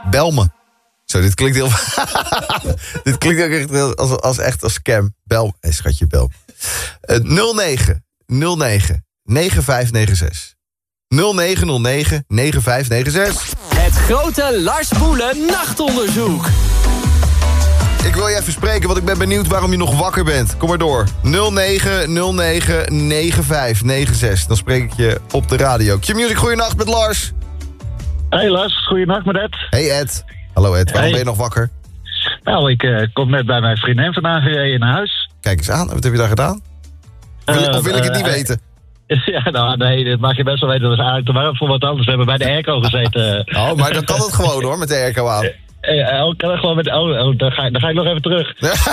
Bel me. Zo, dit klinkt heel... dit klinkt ook echt heel als scam. Bel. Hé, schatje, bel. 0909 9596. 0909 9596. Het grote Lars Boelen nachtonderzoek. Ik wil je even spreken, want ik ben benieuwd waarom je nog wakker bent. Kom maar door. 0909 9596. Dan spreek ik je op de radio. Q-Music, goeienacht met Lars. Hey Lars, goeienacht met Ed. Hey Ed. Hallo Ed, waarom ben je nog wakker? Nou, ik kom net bij mijn vriendin vandaan gereden naar huis. Kijk eens aan, wat heb je daar gedaan? Of wil ik het niet weten? Ja, nou nee, dat mag je best wel weten. Dat is eigenlijk te warm voor wat anders. We hebben bij de airco gezeten. Oh, maar dan kan het gewoon hoor, met de airco aan. Kan het gewoon met... dan ga ik nog even terug.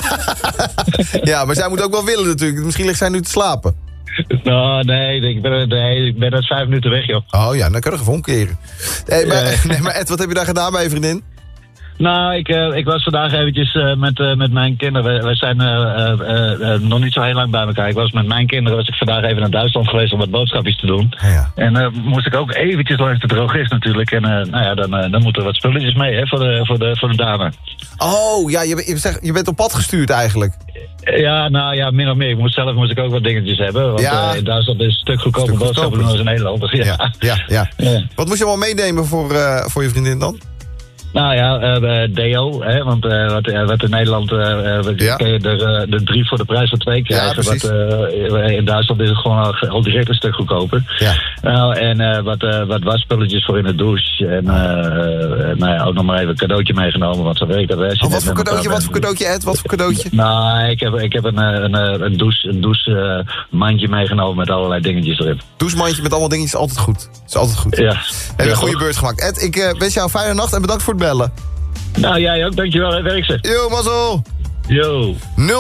Ja, maar zij moet ook wel willen natuurlijk. Misschien ligt zij nu te slapen. Nou, nee, ik ben net 5 minuten weg, joh. Oh ja, dan kan je even omkeren. Maar Ed, wat heb je daar gedaan bij je vriendin? Nou, ik was vandaag eventjes met mijn kinderen. Wij zijn nog niet zo heel lang bij elkaar. Met mijn kinderen was ik vandaag even naar Duitsland geweest om wat boodschapjes te doen. Ja. En moest ik ook eventjes langs de drogist natuurlijk. En dan moeten er wat spulletjes mee, hè, voor de dame. Oh, ja, je bent op pad gestuurd eigenlijk. Ja, nou ja, min of meer. Moest ik ook wat dingetjes hebben. Want in Duitsland is het een stuk goedkoper boodschappen dan als in Nederland. Dus ja. Wat moest je allemaal meenemen voor je vriendin dan? Nou ja, deo, hè, want wat in Nederland kun je er 3 voor de prijs van 2 krijgen. In Duitsland is het gewoon al direct een stuk goedkoper. Ja. Nou, en wat wasspulletjes voor in de douche. En ook nog maar even een cadeautje meegenomen, want zo werkt dat. Wat voor cadeautje, Ed? Wat voor cadeautje? Nou, ik heb een douchemandje meegenomen met allerlei dingetjes erin. Douchemandje met allemaal dingetjes, altijd goed. Is altijd goed. Ja. Heb je een goede beurt gemaakt. Ed, ik wens jou een fijne nacht en bedankt voor het bellen. Nou, jij ook. Dankjewel. Werk ze. Yo, mazzel. Yo.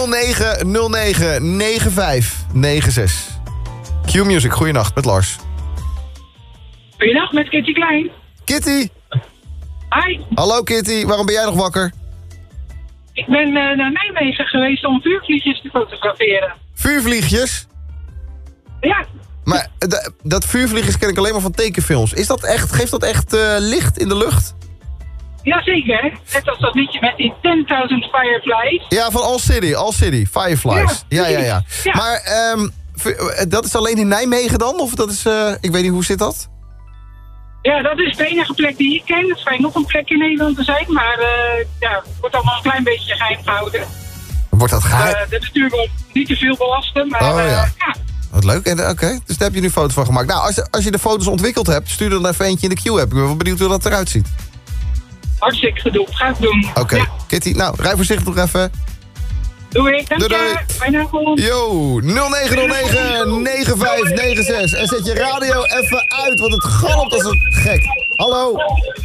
0909 9596. Q-Music, goeienacht met Lars. Goeiedag, met Kitty Klein. Kitty. Hi. Hallo Kitty, waarom ben jij nog wakker? Ik ben naar Nijmegen geweest om vuurvliegjes te fotograferen. Vuurvliegjes? Ja. Maar dat vuurvliegjes ken ik alleen maar van tekenfilms. Is dat echt, geeft dat echt licht in de lucht? Jazeker. Net als dat liedje met die 10.000 Fireflies. Ja, van All City, Fireflies. Ja. Maar dat is alleen in Nijmegen dan? Of dat is, ik weet niet, hoe zit dat? Ja, dat is de enige plek die ik ken. Het schijnt nog een plek in Nederland te zijn, maar het wordt allemaal een klein beetje geheim gehouden. Wordt dat geheim? Dat is natuurlijk wel niet te veel belasten, maar ja. Wat leuk. Oké. Dus daar heb je nu foto's van gemaakt. Nou, als je de foto's ontwikkeld hebt, stuur er dan even eentje in de queue. Ik ben wel benieuwd hoe dat eruit ziet. Hartstikke gedoe. Ga ik doen. Oké. Ja. Kitty, nou, rij voorzichtig nog even. Doei, dank je. Fijne avond. Yo, 0909 9596. En zet je radio even uit, want het galmt als een gek. Hallo.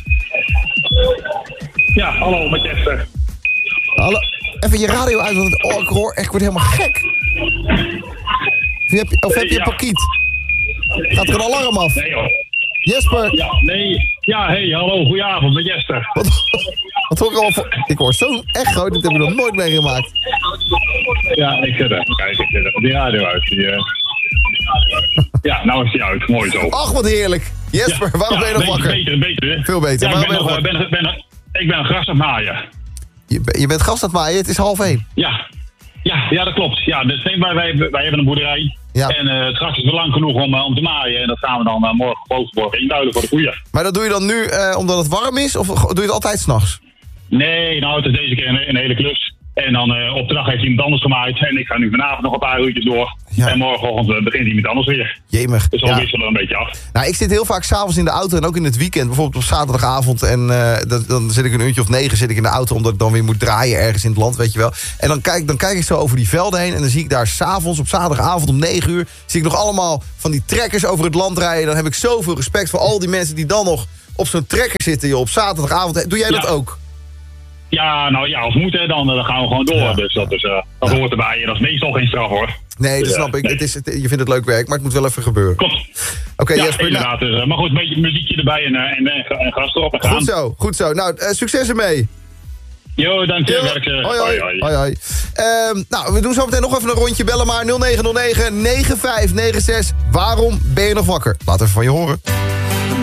Ja, hallo, met Jester. Hallo. Even je radio uit, want ik word helemaal gek. Of heb je een pakiet? Gaat er een alarm af? Nee hoor. Jesper. Ja, nee. Ja, hey, hallo, goedenavond, met Jester. Wat hoor ik al voor? Ik hoor zo'n echo, dit heb ik nog nooit meegemaakt. Ja, ik zet even kijken, die radio uit. Ja, nou is die uit, mooi zo. Ach, wat heerlijk. Jesper, waarom ben je nog wakker? Beter. Veel beter. Ja, ik ben gras aan het maaien. Je bent gras aan het maaien, het is 12:30. Ja, dat klopt. Ja, dus wij hebben een boerderij. Ja. En het gras is wel lang genoeg om te maaien. En dat gaan we dan morgen bovenborgen induiden voor de koeien. Maar dat doe je dan nu omdat het warm is? Of doe je het altijd 's nachts? Nee, nou, het is deze keer een hele klus. En dan op de dag heeft iemand anders gemaaid. En ik ga nu vanavond nog een paar uurtjes door. Ja. En morgenochtend begint iemand anders weer. Jemig. Dus dan wisselen we een beetje af. Nou, ik zit heel vaak 's avonds in de auto en ook in het weekend. Bijvoorbeeld op zaterdagavond. En dan zit ik een uurtje of 9 zit ik in de auto. Omdat ik dan weer moet draaien ergens in het land, weet je wel. En dan kijk ik zo over die velden heen. En dan zie ik daar 's avonds op zaterdagavond om 9 uur... zie ik nog allemaal van die trekkers over het land rijden. Dan heb ik zoveel respect voor al die mensen die dan nog op zo'n trekker zitten, joh, op zaterdagavond. Doe jij dat ook? Ja, nou ja, als het moet, hè, dan gaan we gewoon door. Ja. Dus dat hoort erbij. En dat is meestal geen straf, hoor. Nee, dat snap ik. Nee. Je vindt het leuk werk, maar het moet wel even gebeuren. Klopt. Oké, ja, Jesper. Inderdaad. Nou. Maar goed, een beetje muziekje erbij en gas erop en gaan. Goed zo. Nou, succes ermee. Jo, dankjewel. Hoi. Nou, we doen zo meteen nog even een rondje. Bellen maar 0909 9596. Waarom ben je nog wakker? Laat even van je horen.